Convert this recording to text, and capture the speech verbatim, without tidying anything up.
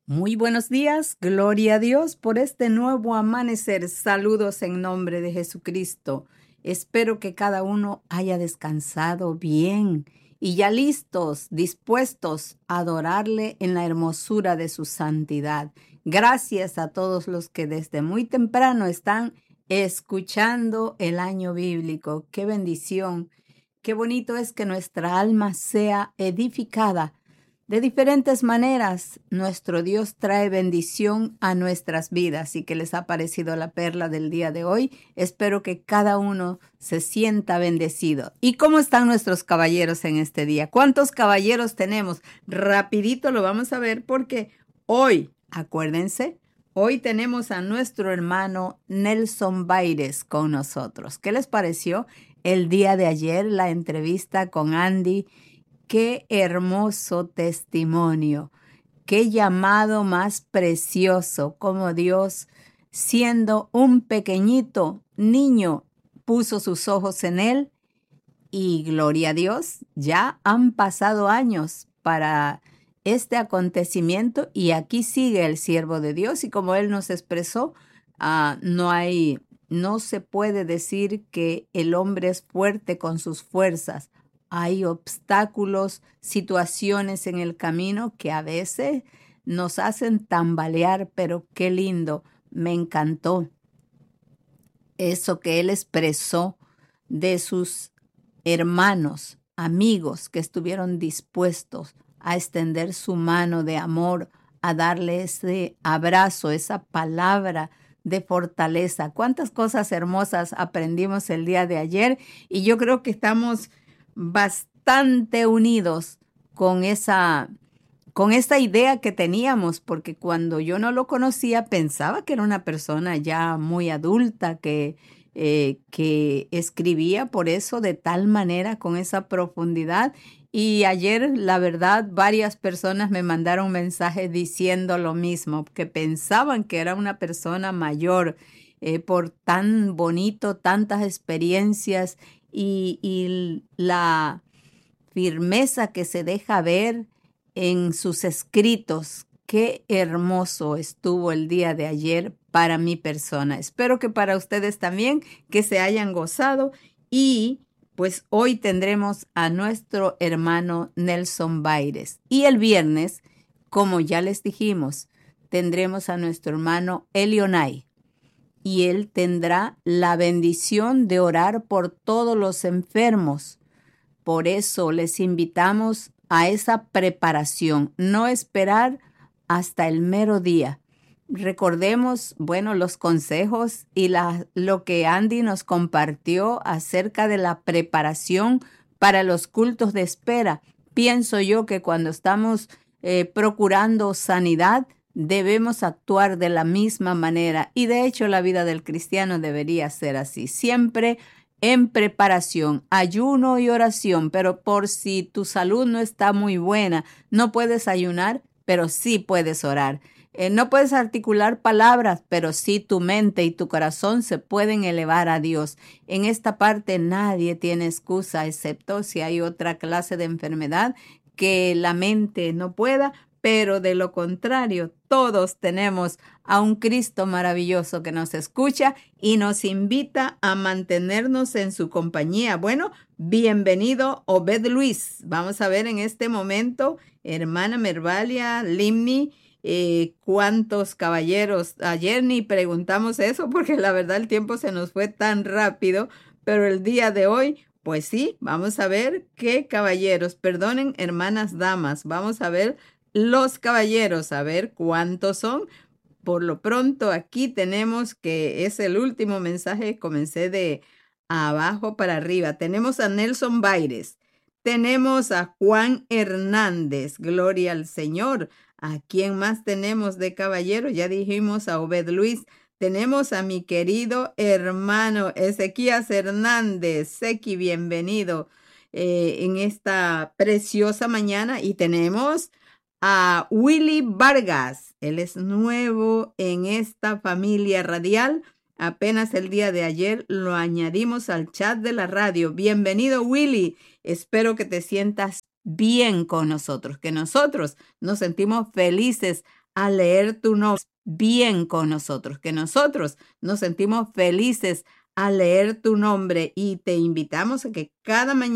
Muy buenos días, gloria a Dios por este nuevo amanecer. Saludos en nombre de Jesucristo. Espero que cada uno haya descansado bien y ya listos, dispuestos a adorarle en la hermosura de su santidad. Gracias a todos los que desde muy temprano están escuchando el año bíblico. Qué bendición, qué bonito es que nuestra alma sea edificada. De diferentes maneras, nuestro Dios trae bendición a nuestras vidas y que les ha parecido la perla del día de hoy. Espero que cada uno se sienta bendecido. ¿Y cómo están nuestros caballeros en este día? ¿Cuántos caballeros tenemos? Rapidito lo vamos a ver porque hoy, acuérdense, hoy tenemos a nuestro hermano Nelson Baires con nosotros. ¿Qué les pareció el día de ayer la entrevista con Andy? Qué hermoso testimonio, qué llamado más precioso, como Dios, siendo un pequeñito niño, puso sus ojos en él y gloria a Dios, ya han pasado años para este acontecimiento y aquí sigue el siervo de Dios y como él nos expresó, uh, no hay, no se puede decir que el hombre es fuerte con sus fuerzas. Hay obstáculos, situaciones en el camino que a veces nos hacen tambalear, pero qué lindo, me encantó eso que él expresó de sus hermanos, amigos que estuvieron dispuestos a extender su mano de amor, a darle ese abrazo, esa palabra de fortaleza. Cuántas cosas hermosas aprendimos el día de ayer y yo creo que estamos bastante unidos con esa, con esta idea que teníamos, porque cuando yo no lo conocía pensaba que era una persona ya muy adulta, que, eh, que escribía por eso de tal manera, con esa profundidad. Y ayer, la verdad, varias personas me mandaron mensajes diciendo lo mismo, que pensaban que era una persona mayor eh, por tan bonito, tantas experiencias y, y la firmeza que se deja ver en sus escritos. Qué hermoso estuvo el día de ayer para mi persona. Espero que para ustedes también, que se hayan gozado y pues hoy tendremos a nuestro hermano Nelson Baires. Y el viernes, como ya les dijimos, tendremos a nuestro hermano Elionay. Y él tendrá la bendición de orar por todos los enfermos. Por eso les invitamos a esa preparación, no esperar hasta el mero día. Recordemos, bueno, los consejos y la, lo que Andy nos compartió acerca de la preparación para los cultos de espera. Pienso yo que cuando estamos eh, procurando sanidad, debemos actuar de la misma manera y de hecho la vida del cristiano debería ser así, siempre en preparación, ayuno y oración, pero por si tu salud no está muy buena, no puedes ayunar, pero sí puedes orar. Eh, no puedes articular palabras, pero sí tu mente y tu corazón se pueden elevar a Dios. En esta parte nadie tiene excusa, excepto si hay otra clase de enfermedad que la mente no pueda, pero de lo contrario, todos tenemos a un Cristo maravilloso que nos escucha y nos invita a mantenernos en su compañía. Bueno, bienvenido Obed Luis. Vamos a ver en este momento, hermana Mervalia, Limni, eh, cuántos caballeros. Ayer ni preguntamos eso porque la verdad el tiempo se nos fue tan rápido, pero el día de hoy, pues sí, vamos a ver qué caballeros. Perdonen, hermanas damas, vamos a ver los caballeros, a ver cuántos son. Por lo pronto aquí tenemos que es el último mensaje, comencé de abajo para arriba. Tenemos a Nelson Baires, tenemos a Juan Hernández, gloria al Señor. ¿A quién más tenemos de caballero? Ya dijimos a Obed Luis. Tenemos a mi querido hermano Ezequías Hernández. Seki, bienvenido eh, en esta preciosa mañana. Y tenemos a Willy Vargas. Él es nuevo en esta familia radial. Apenas el día de ayer lo añadimos al chat de la radio. Bienvenido, Willy. Espero que te sientas bien con nosotros, que nosotros nos sentimos felices a leer tu nombre bien con nosotros, que nosotros nos sentimos felices al leer tu nombre y te invitamos a que cada mañana